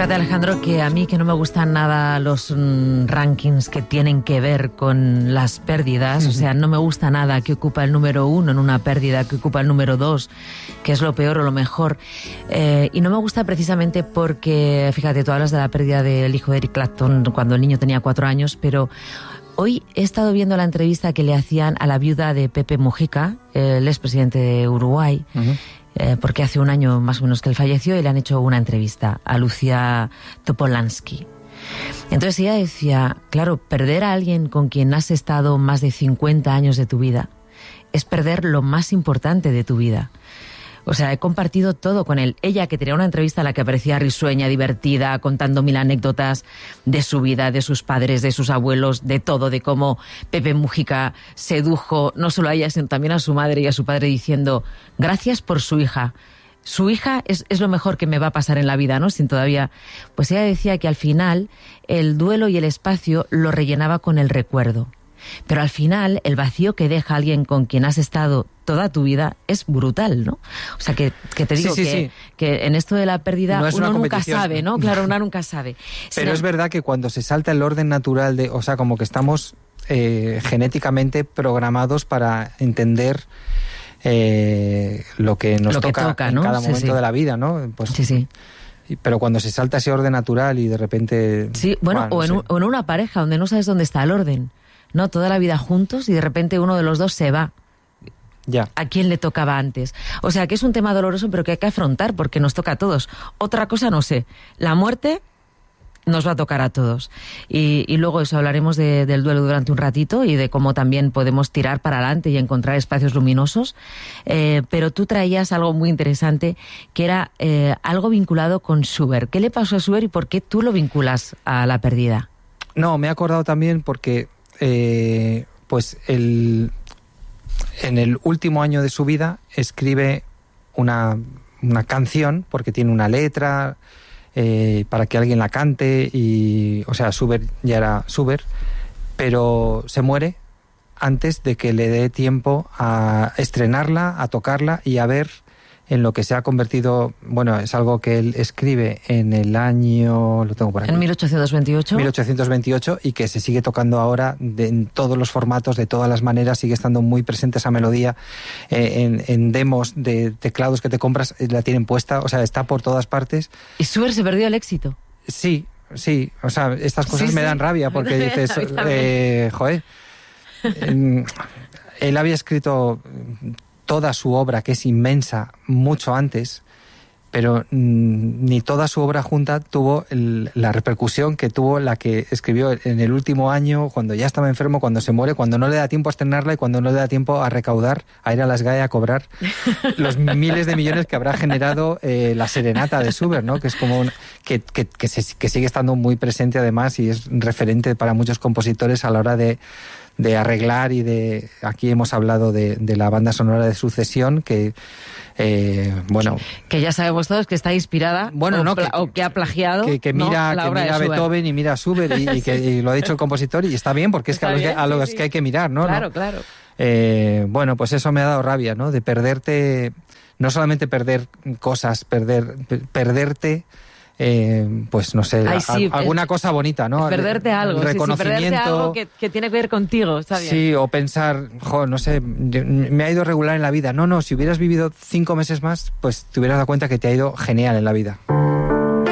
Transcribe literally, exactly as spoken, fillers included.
Fíjate, Alejandro, que a mí que no me gustan nada los mm, rankings que tienen que ver con las pérdidas, o sea, no me gusta nada que ocupa el número uno en una pérdida, que ocupa el número dos, que es lo peor o lo mejor. Eh, y no me gusta precisamente porque, fíjate, tú hablas de la pérdida del hijo de Eric Clapton cuando el niño tenía cuatro años, pero hoy he estado viendo la entrevista que le hacían a la viuda de Pepe Mujica, el expresidente de Uruguay, uh-huh. Eh, porque hace un año más o menos que él falleció y le han hecho una entrevista a Lucia Topolansky. Entonces ella decía, claro, perder a alguien con quien has estado más de cincuenta años de tu vida es perder lo más importante de tu vida. O sea, he compartido todo con él. Ella, que tenía una entrevista en la que parecía risueña, divertida, contando mil anécdotas de su vida, de sus padres, de sus abuelos, de todo, de cómo Pepe Mujica sedujo no solo a ella, sino también a su madre y a su padre, diciendo, gracias por su hija. Su hija es, es lo mejor que me va a pasar en la vida, ¿no? Sin todavía... Pues ella decía que al final el duelo y el espacio lo rellenaba con el recuerdo. Pero al final, el vacío que deja alguien con quien has estado toda tu vida es brutal, ¿no? O sea, que, que te digo sí, sí, que, sí. que en esto de la pérdida no uno nunca sabe, ¿no? Claro, uno nunca sabe. Pero Sin... es verdad que cuando se salta el orden natural de... O sea, como que estamos eh, genéticamente programados para entender eh, lo que nos lo que toca, toca, en ¿no? cada sí, momento sí. de la vida, ¿no? Pues, sí, sí. Pero cuando se salta ese orden natural y de repente... Sí, bueno, bueno no o, en un, o en una pareja donde no sabes dónde está el orden. No, toda la vida juntos y de repente uno de los dos se va. Ya. ¿A quién le tocaba antes? O sea, que es un tema doloroso, pero que hay que afrontar porque nos toca a todos. Otra cosa no sé. La muerte nos va a tocar a todos. Y, y luego eso, hablaremos de, del duelo durante un ratito y de cómo también podemos tirar para adelante y encontrar espacios luminosos. Eh, pero tú traías algo muy interesante que era eh, algo vinculado con Schubert. ¿Qué le pasó a Schubert y por qué tú lo vinculas a la pérdida? No, me he acordado también porque... Eh, pues el, en el último año de su vida escribe una, una canción porque tiene una letra eh, para que alguien la cante y, o sea, Schubert ya era Schubert, pero se muere antes de que le dé tiempo a estrenarla, a tocarla y a ver en lo que se ha convertido, bueno, es algo que él escribe en el año, lo tengo por aquí. ¿En mil ochocientos veintiocho? mil ochocientos veintiocho y que se sigue tocando ahora de, en todos los formatos, de todas las maneras, sigue estando muy presente esa melodía, eh, en, en demos de teclados que te compras, la tienen puesta, o sea, está por todas partes. ¿Y Schubert se perdió el éxito? Sí, sí, o sea, estas cosas sí, me sí. dan rabia porque dices, eh, joder, eh, él había escrito... toda su obra, que es inmensa, mucho antes, pero mmm, ni toda su obra junta tuvo el, la repercusión que tuvo la que escribió en el último año, cuando ya estaba enfermo, cuando se muere, cuando no le da tiempo a estrenarla y cuando no le da tiempo a recaudar, a ir a las GAE a cobrar los miles de millones que habrá generado eh, la serenata de Schubert, ¿no? Que es como un, que, que, que, se, que sigue estando muy presente además y es referente para muchos compositores a la hora de de arreglar y de... Aquí hemos hablado de, de la banda sonora de Sucesión, que, eh, bueno... Que ya sabemos todos que está inspirada bueno, o, no, pla- que, o que ha plagiado que, que mira, ¿no? la que obra mira de Beethoven y mira Schubert y, y que y lo ha dicho el compositor y está bien, porque es que a los, bien, que, a los sí, que hay que mirar, ¿no? Claro, ¿no? claro. Eh, bueno, pues eso me ha dado rabia, ¿no? De perderte... No solamente perder cosas, perder perderte... Eh, pues no sé, Ay, sí, a, alguna es, cosa bonita, ¿no? Perderte algo, el reconocimiento, sí, sí, perderte algo que, que tiene que ver contigo, está bien. Sí, o pensar, jo, no sé, me ha ido regular en la vida. No, no, si hubieras vivido cinco meses más, pues te hubieras dado cuenta que te ha ido genial en la vida.